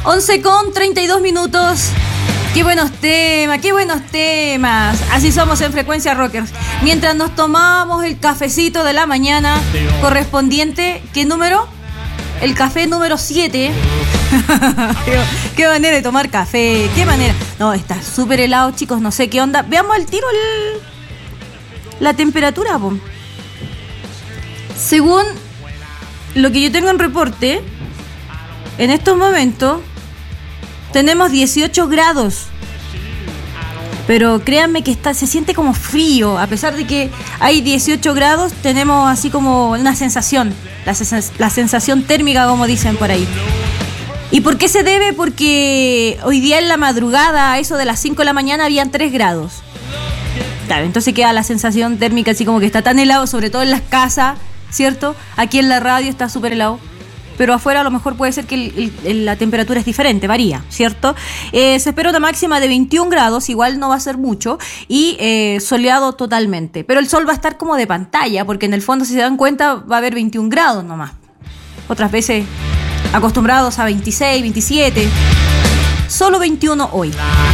11:32. Qué buenos temas. Así somos en Frecuencia Rockers. Mientras nos tomamos el cafecito de la mañana correspondiente, ¿qué número? El café número 7. Qué manera de tomar café, qué manera. No, está súper helado, chicos, no sé qué onda. Veamos al tiro la temperatura, po. Según lo que yo tengo en reporte, en estos momentos tenemos 18 grados. Pero créanme que se siente como frío. A pesar de que hay 18 grados, tenemos así como una sensación. La sensación térmica, como dicen por ahí. ¿Y por qué se debe? Porque hoy día en la madrugada, a eso de las 5 de la mañana, habían 3 grados. Claro, entonces queda la sensación térmica así como que está tan helado, sobre todo en las casas, ¿cierto? Aquí en la radio está súper helado. Pero afuera a lo mejor puede ser que la temperatura es diferente, varía, ¿cierto? Se espera una máxima de 21 grados, igual no va a ser mucho, y soleado totalmente. Pero el sol va a estar como de pantalla, porque en el fondo, si se dan cuenta, va a haber 21 grados nomás. Otras veces acostumbrados a 26, 27. Solo 21 hoy.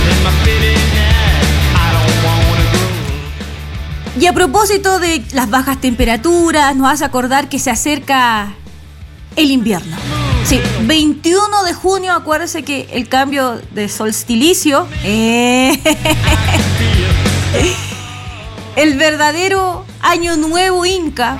Y a propósito de las bajas temperaturas, nos hace acordar que se acerca el invierno. Sí, 21 de junio, acuérdense que el cambio de solsticio, el verdadero año nuevo inca,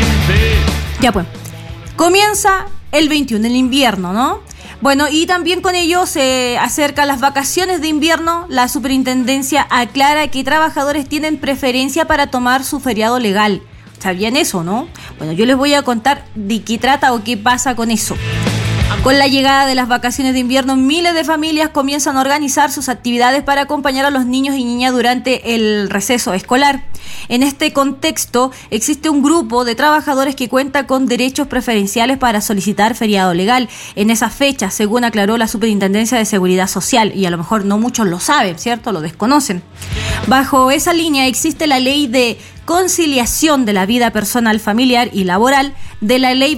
ya pues, comienza el 21, el invierno, ¿no? Bueno, y también con ello se acercan las vacaciones de invierno. La superintendencia aclara que trabajadores tienen preferencia para tomar su feriado legal. ¿Sabían eso, no? Bueno, yo les voy a contar de qué trata o qué pasa con eso. Con la llegada de las vacaciones de invierno, miles de familias comienzan a organizar sus actividades para acompañar a los niños y niñas durante el receso escolar. En este contexto, existe un grupo de trabajadores que cuenta con derechos preferenciales para solicitar feriado legal en esa fecha, según aclaró la Superintendencia de Seguridad Social, y a lo mejor no muchos lo saben, ¿cierto? Lo desconocen. Bajo esa línea existe la ley de conciliación de la vida personal, familiar y laboral de la ley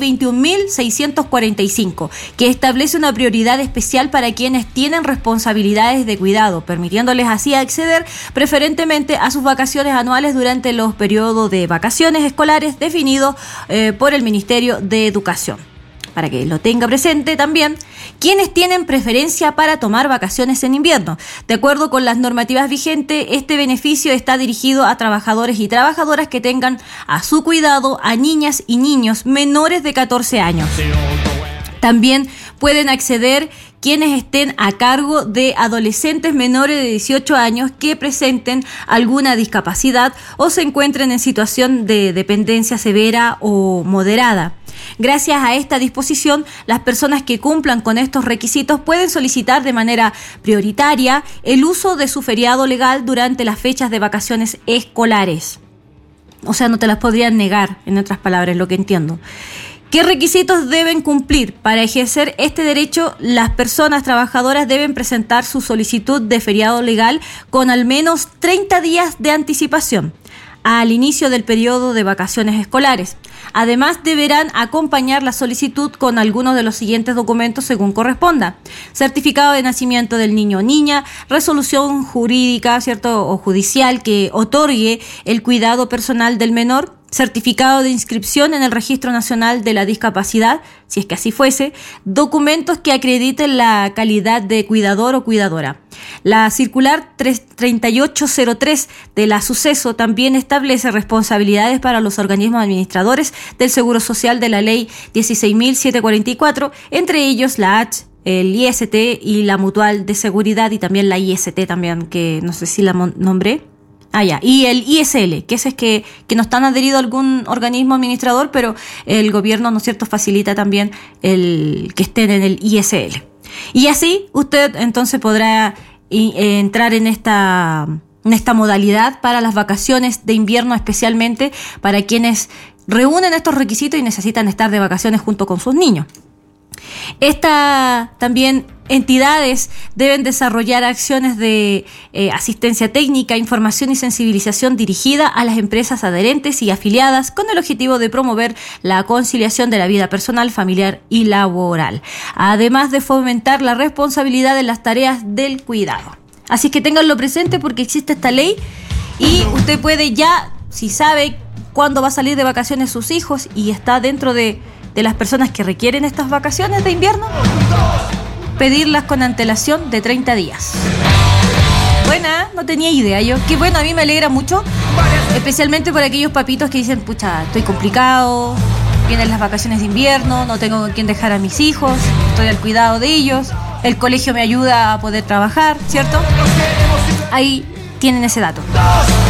21.645, que establece una prioridad especial para quienes tienen responsabilidades de cuidado, permitiéndoles así acceder preferentemente a sus vacaciones anuales durante los periodos de vacaciones escolares definidos por el Ministerio de Educación. Para que lo tenga presente también, quienes tienen preferencia para tomar vacaciones en invierno. De acuerdo con las normativas vigentes, este beneficio está dirigido a trabajadores y trabajadoras que tengan a su cuidado a niñas y niños menores de 14 años. También pueden acceder quienes estén a cargo de adolescentes menores de 18 años que presenten alguna discapacidad o se encuentren en situación de dependencia severa o moderada. Gracias a esta disposición, las personas que cumplan con estos requisitos pueden solicitar de manera prioritaria el uso de su feriado legal durante las fechas de vacaciones escolares. O sea, no te las podrían negar, en otras palabras, lo que entiendo. ¿Qué requisitos deben cumplir? Para ejercer este derecho, las personas trabajadoras deben presentar su solicitud de feriado legal con al menos 30 días de anticipación al inicio del periodo de vacaciones escolares. Además, deberán acompañar la solicitud con algunos de los siguientes documentos según corresponda: certificado de nacimiento del niño o niña, resolución jurídica, ¿cierto?, o judicial que otorgue el cuidado personal del menor, certificado de inscripción en el Registro Nacional de la Discapacidad, si es que así fuese, documentos que acrediten la calidad de cuidador o cuidadora. La circular 3803 de la Suceso también establece responsabilidades para los organismos administradores del Seguro Social de la Ley 16.744, entre ellos la H, el IST y la Mutual de Seguridad, y también la IST también, que no sé si la nombré. Y el ISL, que ese es que no están adheridos a algún organismo administrador, pero el gobierno, ¿no es cierto?, facilita también el que estén en el ISL. Y así usted entonces podrá entrar en esta modalidad para las vacaciones de invierno, especialmente para quienes reúnen estos requisitos y necesitan estar de vacaciones junto con sus niños. Esta también entidades deben desarrollar acciones de asistencia técnica, información y sensibilización dirigida a las empresas adherentes y afiliadas con el objetivo de promover la conciliación de la vida personal, familiar y laboral, además de fomentar la responsabilidad en las tareas del cuidado. Así que ténganlo presente porque existe esta ley y usted puede ya, si sabe cuándo va a salir de vacaciones sus hijos y está dentro de las personas que requieren estas vacaciones de invierno, pedirlas con antelación de 30 días. Buena, no tenía idea yo. Qué bueno, a mí me alegra mucho, especialmente por aquellos papitos que dicen, pucha, estoy complicado, vienen las vacaciones de invierno, no tengo con quién dejar a mis hijos, estoy al cuidado de ellos, el colegio me ayuda a poder trabajar, ¿cierto? Ahí tienen ese dato.